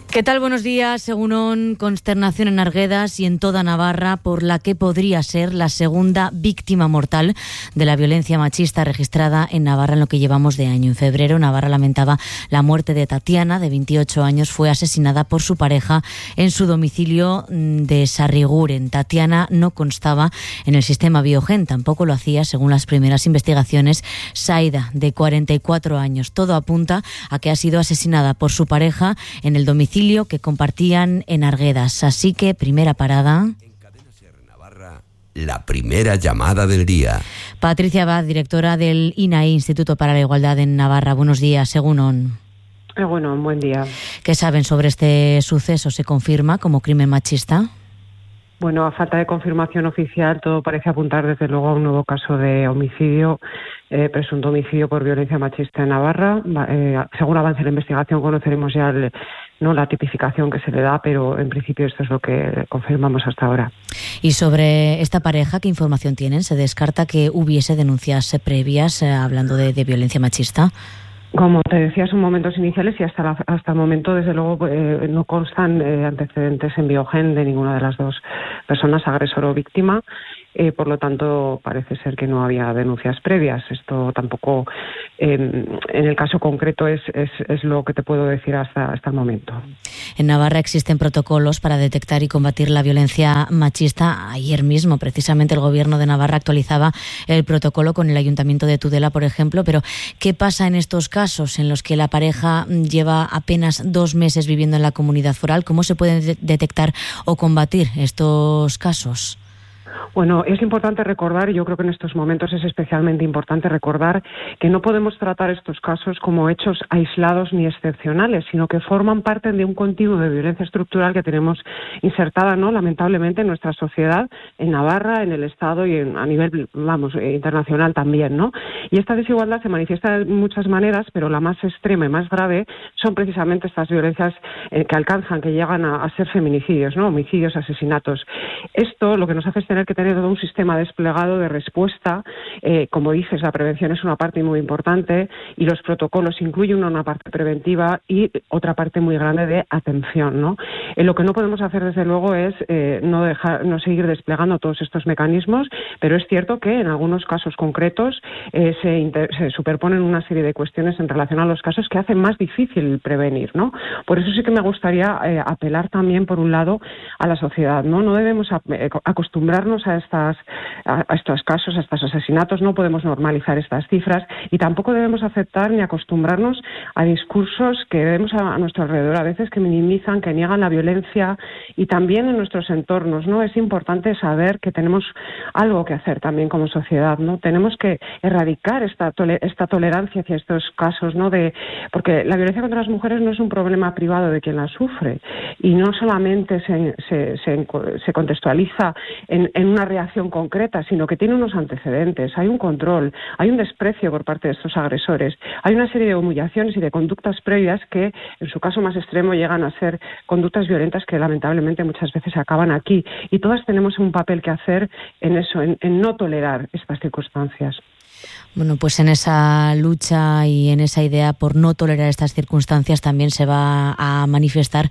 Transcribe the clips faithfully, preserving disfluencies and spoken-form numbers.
¿Qué tal? Buenos días. Según consternación en Arguedas y en toda Navarra por la que podría ser la segunda víctima mortal de la violencia machista registrada en Navarra en lo que llevamos de año. En febrero, Navarra lamentaba la muerte de Tatiana, de veintiocho años. Fue asesinada por su pareja en su domicilio de Sarriguren. Tatiana no constaba en el sistema Biogen, tampoco lo hacía, según las primeras investigaciones, Saida, de cuarenta y cuatro años. Todo apunta a que ha sido asesinada por su pareja en el domicilio que compartían en Arguedas. Así que, primera parada. En Cadena Ser Navarra, la primera llamada del día. Patricia Abad, directora del I N A I, Instituto para la Igualdad en Navarra. Buenos días, Egunon. Eh, bueno, un buen día. ¿Qué saben sobre este suceso? ¿Se confirma como crimen machista? Bueno, a falta de confirmación oficial, todo parece apuntar desde luego a un nuevo caso de homicidio, eh, presunto homicidio por violencia machista en Navarra. Eh, según avance la investigación conoceremos ya el, no la tipificación que se le da, pero en principio esto es lo que confirmamos hasta ahora. Y sobre esta pareja, ¿qué información tienen? ¿Se descarta que hubiese denuncias previas eh, hablando de, de violencia machista? Como te decía, son momentos iniciales y hasta la, hasta el momento, desde luego, eh, no constan eh, antecedentes en Biogen de ninguna de las dos personas, agresor o víctima. Eh, por lo tanto, parece ser que no había denuncias previas. Esto tampoco, eh, en el caso concreto, es, es, es lo que te puedo decir hasta, hasta el momento. En Navarra existen protocolos para detectar y combatir la violencia machista. Ayer mismo, precisamente, el Gobierno de Navarra actualizaba el protocolo con el Ayuntamiento de Tudela, por ejemplo. Pero, ¿qué pasa en estos casos en los que la pareja lleva apenas dos meses viviendo en la comunidad foral? ¿Cómo se pueden de- detectar o combatir estos casos? Bueno, es importante recordar, y yo creo que en estos momentos es especialmente importante recordar, que no podemos tratar estos casos como hechos aislados ni excepcionales, sino que forman parte de un continuo de violencia estructural que tenemos insertada, ¿no?, lamentablemente, en nuestra sociedad, en Navarra, en el Estado y en, a nivel, vamos, internacional también, ¿no? Y esta desigualdad se manifiesta de muchas maneras, pero la más extrema y más grave son precisamente estas violencias eh, que alcanzan, que llegan a, a ser feminicidios, ¿no?, homicidios, asesinatos. Esto lo que nos hace es tener que tener todo un sistema desplegado de respuesta. Eh, como dices, la prevención es una parte muy importante y los protocolos incluyen una parte preventiva y otra parte muy grande de atención, ¿no? Eh, lo que no podemos hacer, desde luego, es eh, no dejar, no seguir desplegando todos estos mecanismos, pero es cierto que en algunos casos concretos eh, se, inter, se superponen una serie de cuestiones en relación a los casos que hacen más difícil prevenir, ¿no? Por eso sí que me gustaría eh, apelar también, por un lado, a la sociedad, ¿no? No debemos a, eh, acostumbrarnos a estas a, a estos casos, a estos asesinatos. No podemos normalizar estas cifras y tampoco debemos aceptar ni acostumbrarnos a discursos que vemos a, a nuestro alrededor a veces que minimizan, que niegan la violencia, y también en nuestros entornos, ¿no? Es importante saber que tenemos algo que hacer también como sociedad, ¿no? Tenemos que erradicar esta tole, esta tolerancia hacia estos casos, ¿no? De porque la violencia contra las mujeres no es un problema privado de quien la sufre y no solamente se, se, se, se contextualiza en, en una reacción concreta, sino que tiene unos antecedentes, hay un control, hay un desprecio por parte de estos agresores, hay una serie de humillaciones y de conductas previas que, en su caso más extremo, llegan a ser conductas violentas que lamentablemente muchas veces acaban aquí, y todas tenemos un papel que hacer en eso, en, en no tolerar estas circunstancias. Bueno, pues en esa lucha y en esa idea por no tolerar estas circunstancias también se va a manifestar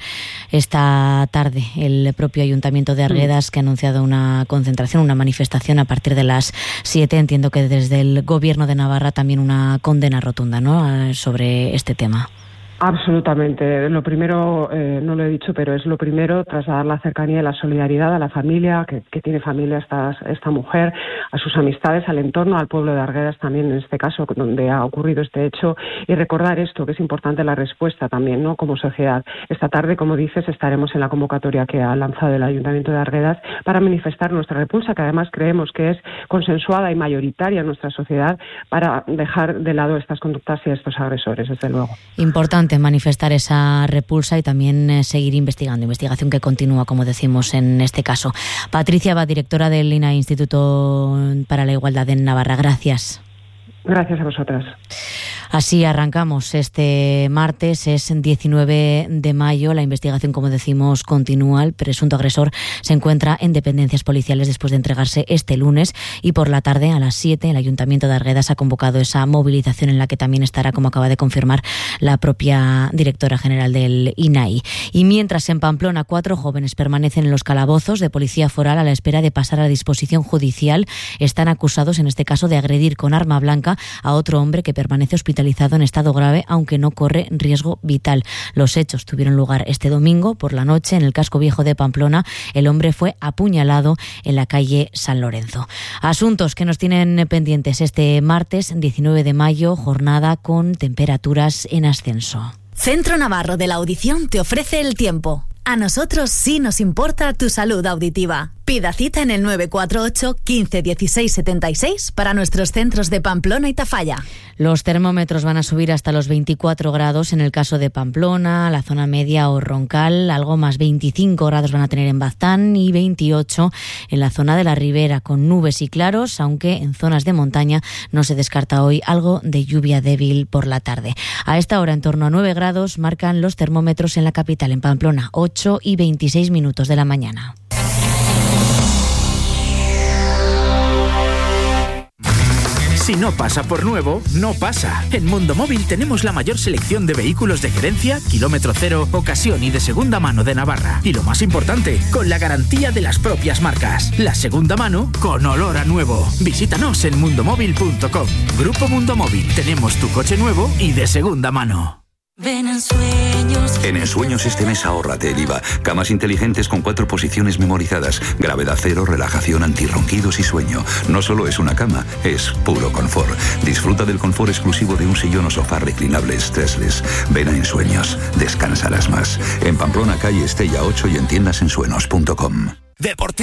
esta tarde el propio Ayuntamiento de Arguedas, que ha anunciado una concentración, una manifestación a partir de las siete. Entiendo que desde el Gobierno de Navarra también una condena rotunda, ¿no?, sobre este tema. Absolutamente. Lo primero, eh, no lo he dicho, pero es lo primero, trasladar la cercanía y la solidaridad a la familia, que, que tiene familia esta, esta mujer, a sus amistades, al entorno, al pueblo de Arguedas también, en este caso, donde ha ocurrido este hecho, y recordar esto, que es importante la respuesta también, ¿no?, como sociedad. Esta tarde, como dices, estaremos en la convocatoria que ha lanzado el Ayuntamiento de Arguedas para manifestar nuestra repulsa, que además creemos que es consensuada y mayoritaria en nuestra sociedad, para dejar de lado estas conductas y estos agresores, desde luego. Importante manifestar esa repulsa y también eh, seguir investigando, investigación que continúa, como decimos en este caso. Patricia Abad, directora del I N A I, Instituto para la Igualdad en Navarra. Gracias. Gracias a vosotras. Así arrancamos este martes, es diecinueve de mayo. La investigación, como decimos, continúa. El presunto agresor se encuentra en dependencias policiales después de entregarse este lunes, y por la tarde a las siete el Ayuntamiento de Arguedas ha convocado esa movilización en la que también estará, como acaba de confirmar la propia directora general del I N A I. Y mientras en Pamplona cuatro jóvenes permanecen en los calabozos de policía foral a la espera de pasar a disposición judicial, están acusados en este caso de agredir con arma blanca a otro hombre que permanece hospitalizado en estado grave, aunque no corre riesgo vital. Los hechos tuvieron lugar este domingo por la noche en el casco viejo de Pamplona. El hombre fue apuñalado en la calle San Lorenzo. Asuntos que nos tienen pendientes este martes diecinueve de mayo, jornada con temperaturas en ascenso. Centro Navarro de la Audición te ofrece el tiempo. A nosotros sí nos importa tu salud auditiva. Pida cita en el nueve cuatro ocho, quince, dieciséis, setenta y seis para nuestros centros de Pamplona y Tafalla. Los termómetros van a subir hasta los veinticuatro grados en el caso de Pamplona, la zona media o Roncal. Algo más veinticinco grados van a tener en Baztán y veintiocho en la zona de la Ribera, con nubes y claros, aunque en zonas de montaña no se descarta hoy algo de lluvia débil por la tarde. A esta hora en torno a nueve grados marcan los termómetros en la capital, en Pamplona, ocho y veintiséis minutos de la mañana. Si no pasa por nuevo, no pasa. En Mundo Móvil tenemos la mayor selección de vehículos de gerencia, kilómetro cero, ocasión y de segunda mano de Navarra. Y lo más importante, con la garantía de las propias marcas. La segunda mano con olor a nuevo. Visítanos en mundomóvil punto com. Grupo Mundo Móvil. Tenemos tu coche nuevo y de segunda mano. Ven en Sueños. En Ensueños este mes ahórrate el I V A. Camas inteligentes con cuatro posiciones memorizadas. Gravedad cero, relajación, antirronquidos y sueño. No solo es una cama, es puro confort. Disfruta del confort exclusivo de un sillón o sofá reclinable stressless. Ven a Ensueños, descansarás más. En Pamplona, calle Estella ocho y en tiendas ensueños punto com.